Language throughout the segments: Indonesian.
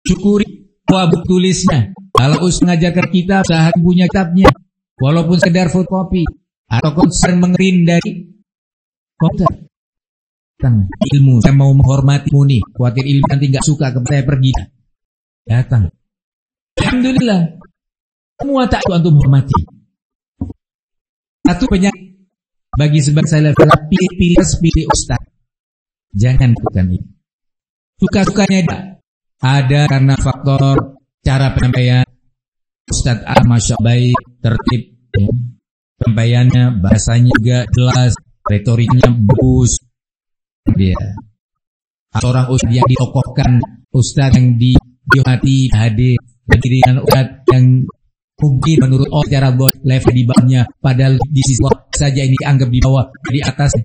Syukuri bahwa buku tulisnya. Kalau Ustaz mengajarkan kita, usaha punya kitabnya. Walaupun sekedar fotokopi atau konser mengerin dari komputer. Datang ilmu, saya mau menghormatimu nih. Khawatir ilmu nanti gak suka kepada saya pergi. Datang. Alhamdulillah. Semua tak untuk menghormati. Satu penyakit bagi sebagian saya pilih Ustaz. Jangan lakukan itu. Suka-sukanya ada karena faktor cara penyampaian. Ustaz Masya baik, tertib, ya. Penyampaiannya, bahasanya juga jelas, retoriknya bagus. Dia seorang ustaz yang ditokohkan, ustaz yang dihormati, hadir dengan ustaz yang mungkin menurut cara level di bawahnya, padahal di sisi saja ini dianggap di bawah, di atas.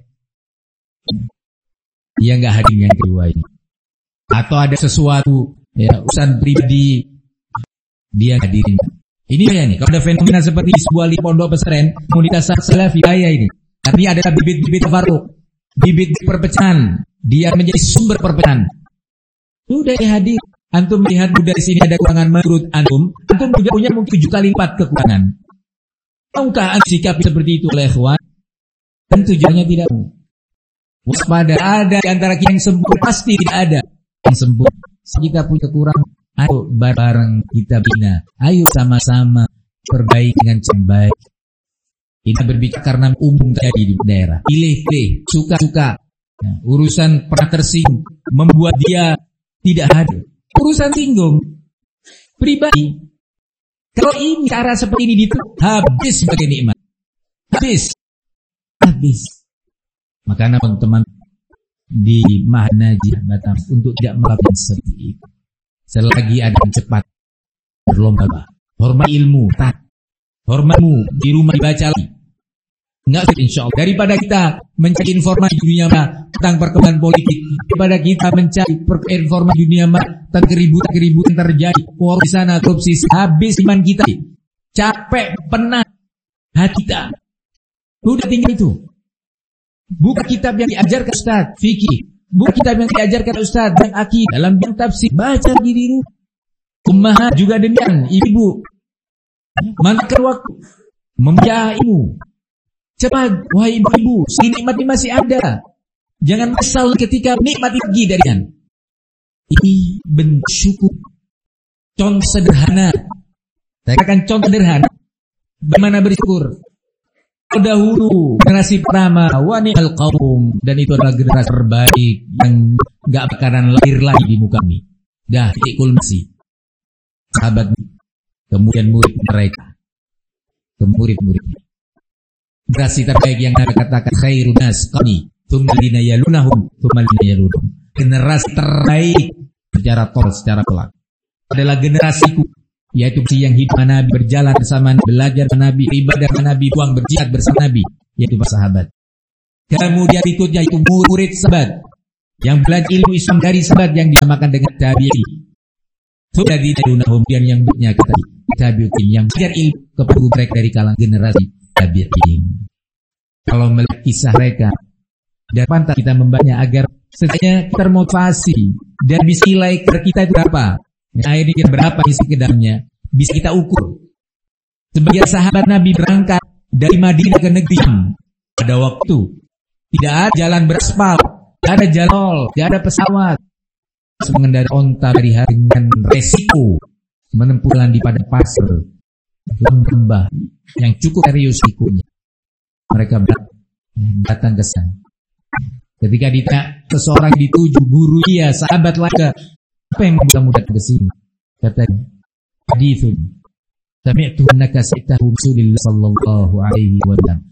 Dia nggak hadir yang kedua ini. Atau ada sesuatu, ya ustaz pribadi dia hadirin. Ini ya nih, kalau ada fenomena seperti di sebuah pondok pesantren, komunitas salafi kaya ini. Artinya ada bibit-bibit tafarruq, bibit perpecahan, dia menjadi sumber perpecahan. Sudah hadir. Antum melihat budaya di sini ada kekurangan menurut antum juga punya mungkin 7 kali lipat kekurangan. Maukah antum sikap seperti itu oleh ikhwan? Dan tujuannya tidak. Waspada, ada di antara kita yang sempurna, pasti tidak ada yang sempurna. Kita punya kekurangan, ayo bareng kita bina, ayo sama-sama perbaiki dengan baik. Kita berbicara karena umum terjadi di daerah. Pilih-pilih, suka-suka. Nah, urusan pernah tersinggung membuat dia tidak hadir. Urusan singgung pribadi. Kalau ini cara seperti ini habis sebagai nikmat. Habis. Maka teman-teman di Mahanaji Batam untuk tidak melakukan seperti itu. Selagi ada yang cepat berlomba, hormat ilmu, hormatmu di rumah dibaca lagi. Enggak, insyaallah. Daripada kita mencari informasi dunia tentang perkembangan politik, daripada kita mencari informasi dunia tentang keributan terjadi, korupsi sana, korupsi habis iman kita. Capek, penat hati kita. Udah tinggal itu. Buka kitab yang diajarkan Ustaz fikih, buka kitab yang diajarkan Ustaz dan akidah dalam bidang tafsir, baca di rumah. Ummahat juga demikian, ibu. Manfaatkan waktu membaca ilmu. Cepat, wahai ibu, nikmat ini masih ada. Jangan kesal ketika nikmat pergi dari kan. Ini bentuk syukur. Contoh sederhana. Saya katakan contoh sederhana. Bagaimana bersyukur? Dahulu generasi pertama wani'al qaum, dan itu adalah generasi terbaik yang enggak bakalan lahir lagi di muka bumi. Dah ikul masih sahabat, kemudian murid mereka, murid-muridnya. Generasi terbaik yang Nabi katakan khairun nas qarni, tsumma alladziina yalunahum, tsumma alladziina yalunahum. Generasi terbaik secara pelak adalah generasiku, yaitu yang hidup Nabi, berjalan bersama Nabi, belajar bersama Nabi, ibadah bersama Nabi, buang berjihad bersama Nabi, yaitu para sahabat. Kemudian berikutnya itu murid sahabat yang belajar ilmu Islam dari sahabat yang dinamakan dengan tabi'in. Sudah didunahum, dan yang berikutnya kata tabi'in yang belajar ilmu kepada mereka dari kalangan generasi tabi'in. Kalau melihat kisah mereka, dan pantas kita membacanya agar setidaknya termotivasi dan bisa nilai kita itu berapa. Akhirnya kita berapa isi kedamnya bisa kita ukur. Sebagian sahabat Nabi berangkat dari Madinah ke negeri Syam pada waktu tidak ada jalan beraspal, tidak ada jalan, tidak ada pesawat, mengendarai onta dari hari dengan resiko menempuh jalan di padang pasir, lembah yang cukup serius risikonya. Mereka datang ke sana. Ketika ditanya seseorang dituju guru dia, sahabat lagi, apa yang kamu datang ke sini? Katanya, hadithun sami'tu annaka sa'tahu Rasulullah sallallahu alaihi wasallam.